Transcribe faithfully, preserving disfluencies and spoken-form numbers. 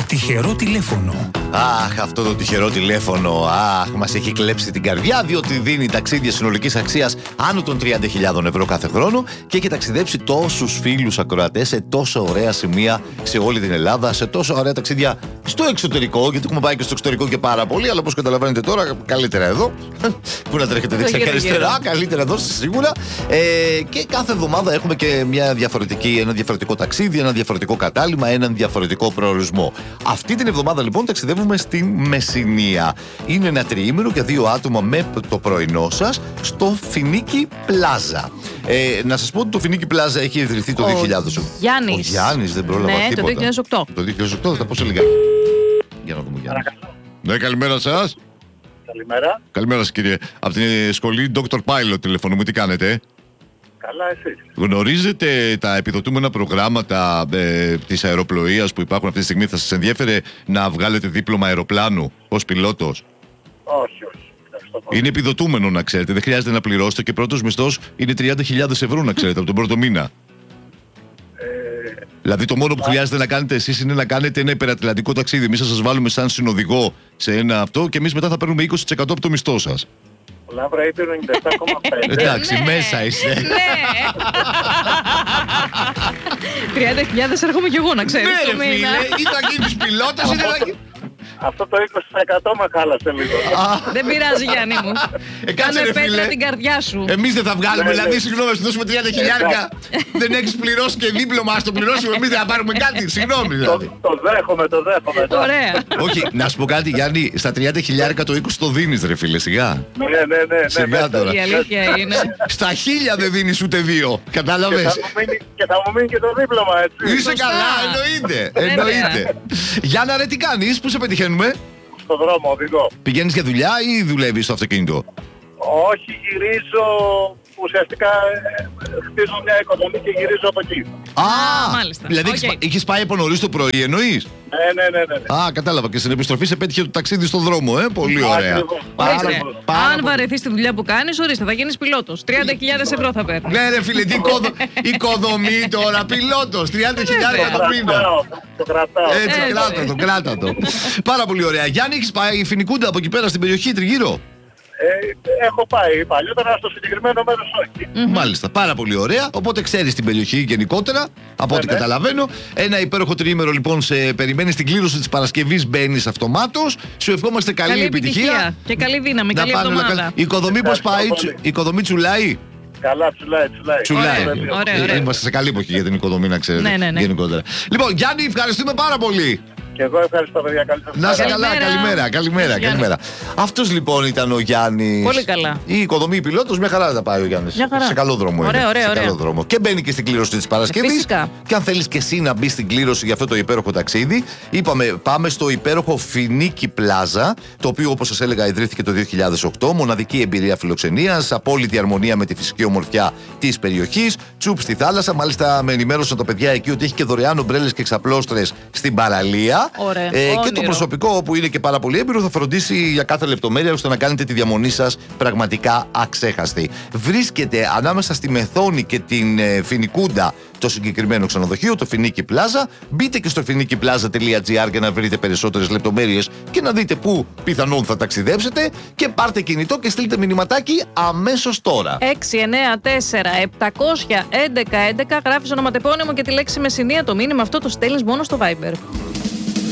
τυχερό τηλέφωνο. Αχ, αυτό το τυχερό τηλέφωνο, αχ, μας έχει κλέψει την καρδιά, διότι δίνει ταξίδια συνολικής αξίας άνω των τριάντα χιλιάδες ευρώ κάθε χρόνο και έχει ταξιδέψει τόσους φίλους ακροατές σε τόσο ωραία σημεία σε όλη την Ελλάδα, σε τόσο ωραία ταξίδια στο εξωτερικό, γιατί έχουμε πάει και στο εξωτερικό και πάρα πολύ, αλλά όπως καταλαβαίνετε τώρα, καλύτερα εδώ. Πού να τρέχετε δεξιά και αριστερά, καλύτερα εδώ σίγουρα. Ε, και κάθε εβδομάδα έχουμε και μια διαφορετική, ένα διαφορετικό ταξίδι, ένα διαφορετικό κατάλημα, έναν διαφορετικό προορισμό. Αυτή την εβδομάδα λοιπόν ταξιδεύουμε στην Μεσσηνία. Είναι ένα τριήμερο για δύο άτομα με το πρωινό σας στο Φινίκι Πλάζα. Ε, να σας πω ότι το Φινίκι Πλάζα έχει ιδρυθεί το Ο δύο χιλιάδες οκτώ. Γιάννης. Ο Γιάννης, δεν πρόλαβα ναι, τίποτα. το δύο χιλιάδες οκτώ. Το δύο χιλιάδες οκτώ, θα τα πω σε λίγα. Για να δούμε, Γιάννη. Ναι, καλημέρα σας. Καλημέρα. Καλημέρα σας, κύριε. Από την σχολή ντόκτορ Pilot τηλεφωνούμε, τι κάνετε? Καλά, εσείς? Γνωρίζετε τα επιδοτούμενα προγράμματα ε, της αεροπλοείας που υπάρχουν αυτή τη στιγμή? Θα σας ενδιέφερε να βγάλετε δίπλωμα αεροπλάνου ως πιλότος? Όχι, όχι. Είναι επιδοτούμενο, να ξέρετε. Δεν χρειάζεται να πληρώσετε και πρώτος μισθός είναι τριάντα χιλιάδες ευρώ, να ξέρετε, από τον πρώτο μήνα. Ε, Δηλαδή το μόνο που χρειάζεται να κάνετε εσείς είναι να κάνετε ένα υπερατλαντικό ταξίδι. Εμείς θα σας βάλουμε σαν συνοδηγό σε ένα αυτό και εμείς μετά θα παίρνουμε είκοσι τοις εκατό από το μισθό σας. Λάβρα είπε ενενήντα επτά κόμμα πέντε. Εντάξει, μέσα είστε. Ναι. τριάντα χιλιάδες έρχομαι κι εγώ, να ξέρεις. Ναι, το ρε μήνα. φίλε, ή θα γίνεις πιλότος ή δεν θα γίνεις. Αυτό το είκοσι τοις εκατό με χάλασε λίγο. Δεν πειράζει, Γιάννη μου. Ε, κάτσε, Κάνε ρε, πέτρα φίλε. την καρδιά σου. Εμείς δεν θα βγάλουμε, Ναι, δηλαδή, ναι. συγγνώμη, σου δώσουμε τριάντα χιλιάρικα. Δεν έχεις πληρώσει και δίπλωμα, ας το πληρώσουμε εμείς, δεν θα πάρουμε κάτι. Συγγνώμη, Το, δηλαδή. το δέχομαι, το δέχομαι. Ωραία. Όχι, να σου πω κάτι, Γιάννη, στα τριάντα χιλιάρικα το είκοσι το δίνεις, ρε φίλε, σιγά. Ναι, ναι, ναι. ναι, Σιγά ναι. τώρα. Η αλήθεια είναι. Στα χίλια δεν δίνεις ούτε δύο. Και Κατάλαβες. θα, μου μείνει, και θα μου μείνει και το δίπλωμα, έτσι. Είσαι Σωστά. καλά, εννοείται. Βέβαια. Εννοείται. Γιάννα, ρε, τι κάνεις, πού σε πετυχαίνουμε? Στο δρόμο, οδηγώ. Πηγαίνεις για δουλειά ή δουλεύεις στο αυτοκίνητο? Όχι, γυρίζω. Ουσιαστικά ε, χτίζω μια οικοδομή και γυρίζω από εκεί. Α, μάλιστα. δηλαδή Οκ. είχες πα- είχες πάει από νωρίς το πρωί, εννοείς? Ναι, ναι, ναι, ναι. ναι. Α, κατάλαβα. Και στην επιστροφή σε πέτυχε το ταξίδι στον δρόμο, ε. Πολύ ωραία. Ακριβώς. Πάρα, Ορίστε. πάρα Αν πολύ. βαρεθείς τη δουλειά που κάνεις, ορίστε, θα γίνεις πιλότος. τριάντα χιλιάδες ευρώ θα παίρνεις. Ναι, ρε φίλε, τι οικοδο... οικοδομή τώρα, πιλότος, τριάντα χιλιάδες το μήνα. Κρατάω, το κρατάω. Έτσι, Έτσι. κράτα το, κράτα το. Πάρα πολύ ωραία. Γιάννη, έχεις πάει Φινικούντα από εκεί πέρα στην περιοχή τριγύρω? Ε, έχω πάει παλιότερα στο συγκεκριμένο μέρος όχι. Μάλιστα, πάρα πολύ ωραία. Οπότε ξέρεις την περιοχή γενικότερα, από ό,τι ναι. καταλαβαίνω. Ένα υπέροχο τριήμερο λοιπόν σε περιμένει στην κλήρωση της Παρασκευής. Μπαίνεις αυτομάτως. Σου ευχόμαστε καλή, Καλή επιτυχία. επιτυχία και καλή δύναμη, Να καλή πάνε όλα εβδομάδα. καλά. Η οικοδομή πώς Ευχαριστώ πάει, πολύ. τσου- η οικοδομή τσουλάει. Καλά, τσουλάει, τσουλάει. Τσουλάει. Ωραία, ωραία, ωραία. Ε, Είμαστε σε καλή εποχή για την οικοδομή, να ξέρετε. Ναι, ναι, ναι. Γενικότερα. Λοιπόν, Γιάννη, ευχαριστούμε πάρα πολύ. Και εγώ ευχαριστώ, παιδιά. Καλή σας Να είσαι μέρα. καλά, Καλημέρα. καλημέρα, καλημέρα, Γιάννη. καλημέρα. Αυτός λοιπόν ήταν ο Γιάννης. Πολύ καλά. Η οικοδομή πιλότος, μια χαρά θα πάει ο Γιάννης. Μια χαρά. Σε καλό δρόμο Ωραία, είναι. ωραία, σε ωραία. καλό δρόμο. Και μπαίνει και στην κλήρωση της Παρασκευής. Φυσικά. Και αν θέλεις και εσύ να μπεις στην κλήρωση για αυτό το υπέροχο ταξίδι, είπαμε πάμε στο υπέροχο Φινίκι Πλάζα, το οποίο όπως σας έλεγα ιδρύθηκε το δύο χιλιάδες οκτώ. Μοναδική εμπειρία φιλοξενίας, απόλυτη αρμονία με τη φυσική ομορφιά της περιοχής, τσουπ στη θάλασσα. Μάλιστα με ενημέρωσαν τα παιδιά εκεί ότι έχει και δωρεάν ομπρέλες και ξαπλώστρες στην παραλία. Ωραία. Ε, και το Όνειρο. προσωπικό που είναι και πάρα πολύ έμπειρο θα φροντίσει για κάθε λεπτομέρεια ώστε να κάνετε τη διαμονή σας πραγματικά αξέχαστη. Βρίσκεται ανάμεσα στη Μεθόνη και την ε, Φινικούντα το συγκεκριμένο ξενοδοχείο, το Φινίκι Πλάζα. Μπείτε και στο φινίκι πλάζα τελεία τζι άρ για να βρείτε περισσότερες λεπτομέρειες και να δείτε πού πιθανόν θα ταξιδέψετε. Και πάρτε κινητό και στείλτε μηνυματάκι αμέσως τώρα. έξι εννέα τέσσερα επτακόσια έντεκα έντεκα, γράφεις ονοματεπώνυμο και τη λέξη Μεσσηνία. Το μήνυμα αυτό το στέλνεις μόνο στο Viber.